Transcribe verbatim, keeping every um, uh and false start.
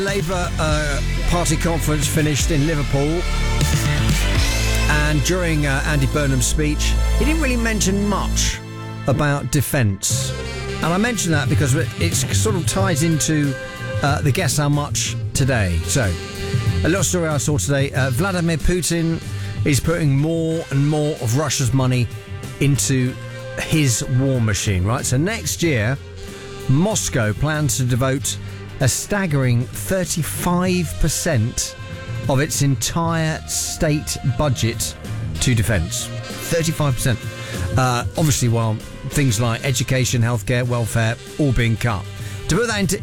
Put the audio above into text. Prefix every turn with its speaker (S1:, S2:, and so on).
S1: Labour uh, Party conference finished in Liverpool, and during uh, Andy Burnham's speech, he didn't really mention much about defence. And I mention that because it sort of ties into uh, the Guess How Much today. So, a little story I saw today. Uh, Vladimir Putin is putting more and more of Russia's money into his war machine, right? So next year, Moscow plans to devote a staggering thirty-five percent of its entire state budget to defence. thirty-five percent. Uh, obviously, while things like education, healthcare, welfare, all being cut. To put that into